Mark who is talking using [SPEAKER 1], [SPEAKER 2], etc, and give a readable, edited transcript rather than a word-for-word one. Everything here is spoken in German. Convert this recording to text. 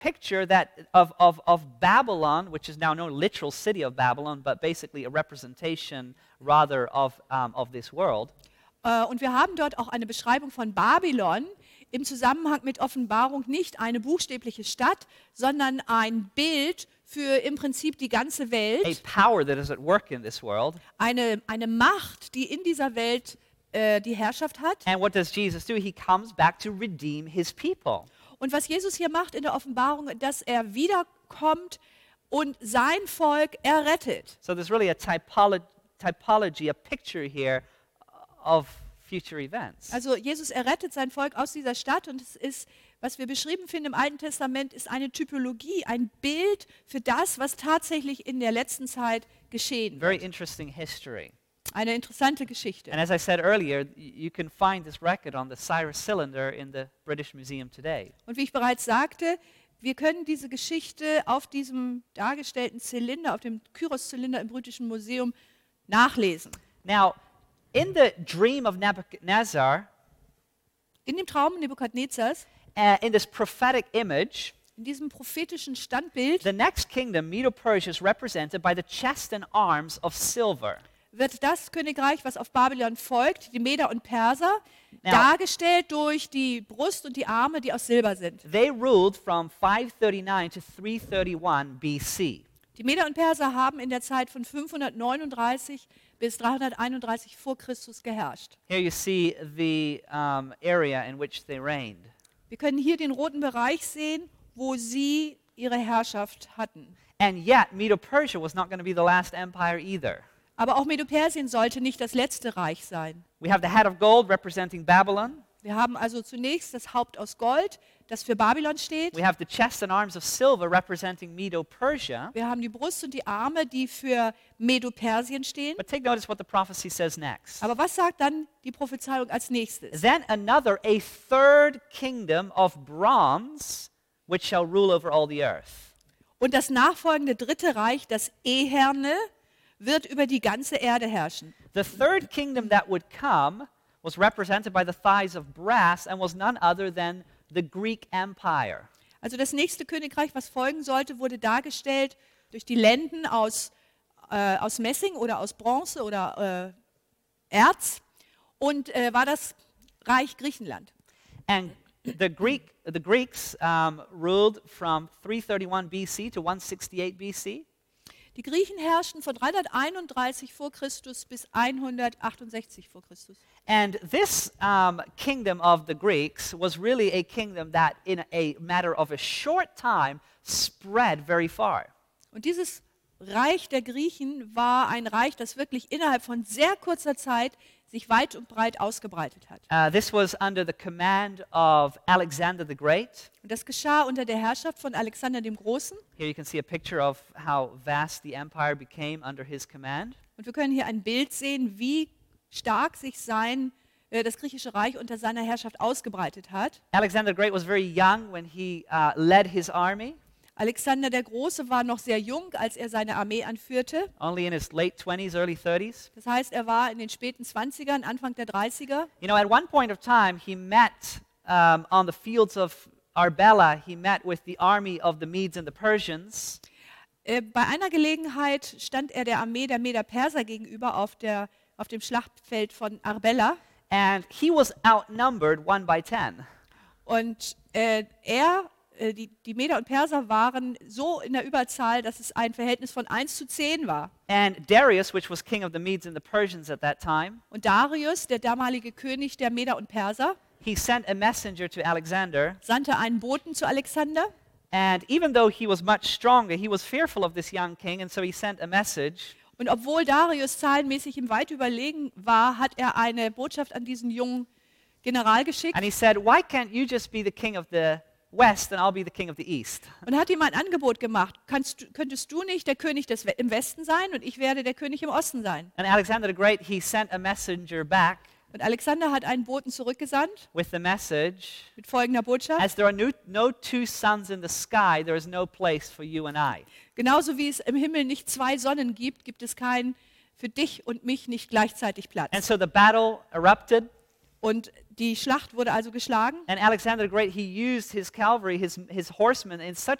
[SPEAKER 1] picture that of Babylon, which is now no literal city of Babylon, but basically a representation rather of this world.
[SPEAKER 2] Und wir haben dort auch eine Beschreibung von Babylon im Zusammenhang mit Offenbarung, nicht eine buchstäbliche Stadt, sondern ein Bild für im Prinzip die ganze
[SPEAKER 1] A
[SPEAKER 2] Welt,
[SPEAKER 1] power that is at work in this world.
[SPEAKER 2] eine Macht, die in dieser Welt die Herrschaft hat.
[SPEAKER 1] And what does Jesus do? He comes back to redeem his people.
[SPEAKER 2] Und was Jesus hier macht in der Offenbarung, dass er wiederkommt und sein Volk errettet.
[SPEAKER 1] So there's really a typology, a picture here of future events.
[SPEAKER 2] Also Jesus errettet sein Volk aus dieser Stadt und es ist, was wir beschrieben finden im Alten Testament, ist eine Typologie, ein Bild für das, was tatsächlich in der letzten Zeit geschehen
[SPEAKER 1] Very
[SPEAKER 2] wird.
[SPEAKER 1] interesting history.
[SPEAKER 2] Eine interessante Geschichte.
[SPEAKER 1] And as I said earlier, you can find this record on the Cyrus Cylinder in the British Museum today.
[SPEAKER 2] Und wie ich bereits sagte, wir können diese Geschichte auf diesem dargestellten Zylinder, auf dem Kyros-Zylinder im Britischen Museum nachlesen.
[SPEAKER 1] Now, in the dream of Nebuchadnezzar,
[SPEAKER 2] In dem Traum Nebukadnezars,
[SPEAKER 1] in this prophetic image,
[SPEAKER 2] in diesem prophetischen Standbild,
[SPEAKER 1] the next kingdom, Medo-Persia, is represented by the chest and arms of silver.
[SPEAKER 2] wird das Königreich, was auf Babylon folgt, die Meder und Perser,
[SPEAKER 1] Now-
[SPEAKER 2] dargestellt durch die Brust und die Arme, die aus Silber sind.
[SPEAKER 1] They ruled from 539 to 331 BC.
[SPEAKER 2] Die Meder und Perser haben in der Zeit von 539 bis 331 vor Christus geherrscht.
[SPEAKER 1] Here you see the area in which they reigned.
[SPEAKER 2] Wir können hier den roten Bereich sehen, wo sie ihre Herrschaft hatten.
[SPEAKER 1] And yet, Medo-Persia was not going to be the last empire either.
[SPEAKER 2] Aber auch Medo-Persien sollte nicht das letzte Reich sein.
[SPEAKER 1] We have the head of gold representing Babylon.
[SPEAKER 2] Wir haben also zunächst das Haupt aus Gold, das für Babylon steht.
[SPEAKER 1] We have the chest and arms of silver representing Medo-Persia.
[SPEAKER 2] Wir haben die Brust und die Arme, die für Medo-Persien stehen.
[SPEAKER 1] But take notice what the prophecy says next.
[SPEAKER 2] Aber was sagt dann die Prophezeiung als nächstes?
[SPEAKER 1] Then another, a third kingdom of bronze, which shall rule over all the earth.
[SPEAKER 2] Und das nachfolgende dritte Reich, das Eherne, wird über die ganze Erde herrschen.
[SPEAKER 1] The third kingdom that would come was represented by the thighs of brass and was none other than the Greek Empire.
[SPEAKER 2] Also das nächste Königreich, was folgen sollte, wurde dargestellt durch die Lenden aus Messing oder aus Bronze oder Erz und war das Reich Griechenland.
[SPEAKER 1] And the Greeks ruled from 331 BC to 168 BC.
[SPEAKER 2] Die Griechen herrschten von 331 vor Christus bis 168 vor Christus.
[SPEAKER 1] And this kingdom of the Greeks was really a kingdom that in a matter of a short time spread very far.
[SPEAKER 2] Und dieses Reich der Griechen war ein Reich, das wirklich innerhalb von sehr kurzer Zeit sich weit und breit ausgebreitet hat.
[SPEAKER 1] This was under the command of Alexander the Great.
[SPEAKER 2] Und das geschah unter der Herrschaft von Alexander dem Großen.
[SPEAKER 1] Here you can see a picture of how vast the empire became under his command.
[SPEAKER 2] Und wir können hier ein Bild sehen, wie stark sich das griechische Reich unter seiner Herrschaft ausgebreitet hat.
[SPEAKER 1] Alexander the Great was very young when he led his army,
[SPEAKER 2] Alexander der Große war noch sehr jung, als er seine Armee anführte.
[SPEAKER 1] only in his late 20s, early 30s.
[SPEAKER 2] Das heißt, er war in den späten 20ern, Anfang der 30er.
[SPEAKER 1] You know, at one point of time, he met on the fields of Arbela, he met with the army of the Medes and the Persians.
[SPEAKER 2] Bei einer Gelegenheit stand er der Armee der Meder-Perser gegenüber auf dem Schlachtfeld von Arbela.
[SPEAKER 1] And he was outnumbered 1 by 10.
[SPEAKER 2] Und die Meder und Perser waren so in der Überzahl, dass es ein Verhältnis von 1:10 war.
[SPEAKER 1] And Darius, which was king of the Medes and the Persians at that time,
[SPEAKER 2] Und Darius, der damalige König der Meder und Perser,
[SPEAKER 1] he sent a messenger to Alexander.
[SPEAKER 2] sandte einen Boten zu Alexander.
[SPEAKER 1] And even though he was much stronger, he was fearful of this young king, and so he sent a message.
[SPEAKER 2] Und obwohl Darius zahlenmäßig ihm weit überlegen war, hat er eine Botschaft an diesen jungen General geschickt
[SPEAKER 1] And he said, why can't you just be the king of the west and I'll be the king of the east?
[SPEAKER 2] und hat ihm ein Angebot gemacht. Könntest du nicht der König im Westen sein und ich werde der König im Osten sein?
[SPEAKER 1] And Alexander the Great, he sent a messenger back
[SPEAKER 2] Und Alexander hat einen Boten zurückgesandt
[SPEAKER 1] with the message,
[SPEAKER 2] mit folgender Botschaft.
[SPEAKER 1] as there are no two suns in the sky, there is no place for you and I.
[SPEAKER 2] Genauso wie es im Himmel nicht zwei Sonnen gibt, gibt es keinen für dich und mich nicht gleichzeitig Platz.
[SPEAKER 1] And so the battle erupted.
[SPEAKER 2] Und Die Schlacht wurde also geschlagen.
[SPEAKER 1] And Alexander the Great, he used his cavalry, his horsemen, in such